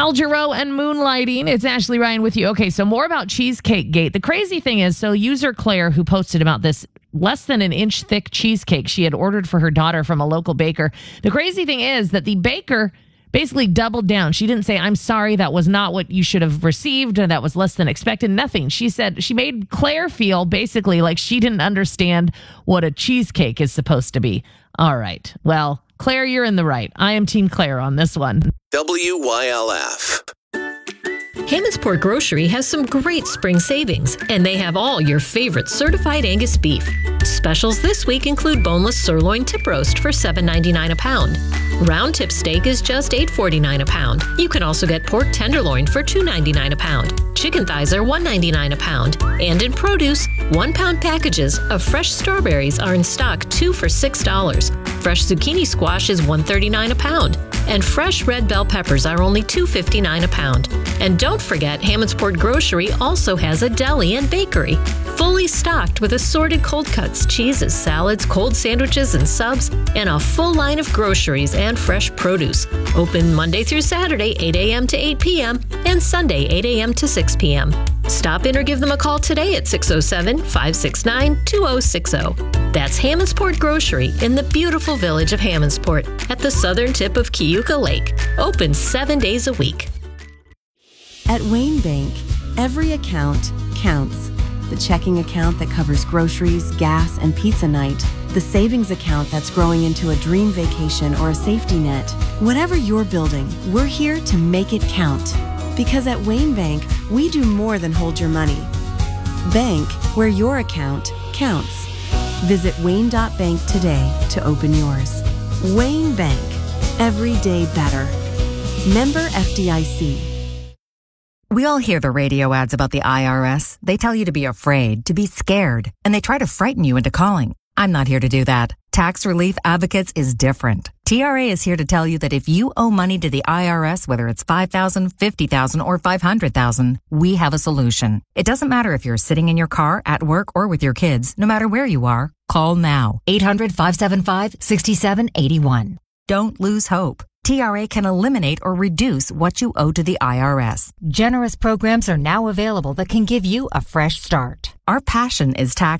Al Jarreau and Moonlighting. It's Ashley Ryan with you. Okay, so more about Cheesecake Gate. The crazy thing is, so user Claire, who posted about this less than an inch thick cheesecake she had ordered for her daughter from a local baker. The crazy thing is that the baker basically doubled down. She didn't say, I'm sorry, that was not what you should have received, or that was less than expected. Nothing. She said she made Claire feel basically like she didn't understand what a cheesecake is supposed to be. All right. Well, Claire, you're in the right. I am Team Claire on this one. WYLF. Hammondsport Grocery has some great spring savings, and they have all your favorite certified Angus beef. Specials this week include boneless sirloin tip roast for $7.99 a pound. Round tip steak is just $8.49 a pound. You can also get pork tenderloin for $2.99 a pound. Chicken thighs are $1.99 a pound. And in produce, 1 pound packages of fresh strawberries are in stock, 2 for $6. Fresh zucchini squash is $1.39 a pound. And fresh red bell peppers are only $2.59 a pound. And don't forget, Hammondsport Grocery also has a deli and bakery, fully stocked with assorted cold cuts, cheeses, salads, cold sandwiches, and subs, and a full line of groceries and fresh produce. Open Monday through Saturday, 8 a.m. to 8 p.m., and Sunday, 8 a.m. to 6 p.m. Stop in or give them a call today at 607-569-2060. That's Hammondsport Grocery in the beautiful village of Hammondsport at the southern tip of Keuka Lake. Open 7 days a week. At Wayne Bank, every account counts. The checking account that covers groceries, gas, and pizza night. The savings account that's growing into a dream vacation or a safety net. Whatever you're building, we're here to make it count. Because at Wayne Bank, we do more than hold your money. Bank where your account counts. Visit Wayne.bank today to open yours. Wayne Bank. Every day better. Member FDIC. We all hear the radio ads about the IRS. They tell you to be afraid, to be scared, and they try to frighten you into calling. I'm not here to do that. Tax Relief Advocates is different. TRA is here to tell you that if you owe money to the IRS, whether it's $5,000, $50,000, or $500,000, we have a solution. It doesn't matter if you're sitting in your car, at work, or with your kids. No matter where you are, call now. 800-575-6781. Don't lose hope. TRA can eliminate or reduce what you owe to the IRS. Generous programs are now available that can give you a fresh start. Our passion is tax